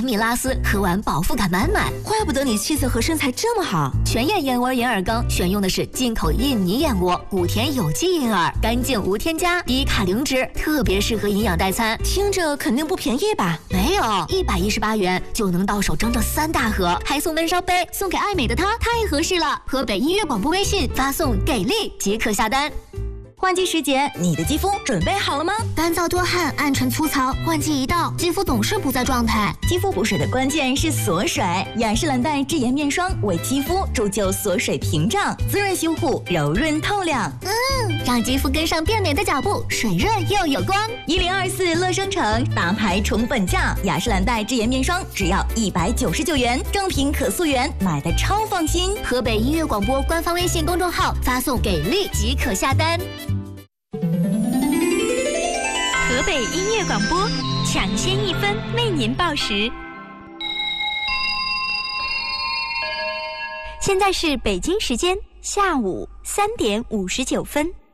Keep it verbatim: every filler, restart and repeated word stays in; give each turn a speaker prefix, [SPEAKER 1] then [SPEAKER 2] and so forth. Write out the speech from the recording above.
[SPEAKER 1] 米拉丝，喝完饱腹感满满。
[SPEAKER 2] 怪不得你气色和身材这么好。
[SPEAKER 1] 全燕燕窝银耳羹选用的是进口印尼燕窝，谷田有机银耳，干净无添加，低卡零脂，特别适合营养代餐。
[SPEAKER 2] 听着肯定不便宜吧？
[SPEAKER 1] 没有，一百一十八元就能到手整整三大盒，还送温烧杯，送给爱美的她太合适了。河北音乐广播微信发送给力即可下单。
[SPEAKER 2] 换季时节，你的肌肤准备好了吗？
[SPEAKER 1] 干燥多汗、暗沉粗糙，换季一到，肌肤总是不在状态。
[SPEAKER 2] 肌肤补水的关键是锁水，雅诗兰黛智颜面霜为肌肤铸就锁水屏障，滋润修护，柔润透亮。
[SPEAKER 1] 嗯，让肌肤跟上变美的脚步，水润又有光。
[SPEAKER 2] 一零二四乐生城大牌宠本价，雅诗兰黛智颜面霜只要一百九十九元，正品可溯源，买的超放心。
[SPEAKER 1] 河北音乐广播官方微信公众号发送给力即可下单。
[SPEAKER 3] 河北音乐广播，抢先一分为您报时。现在是北京时间下午三点五十九分。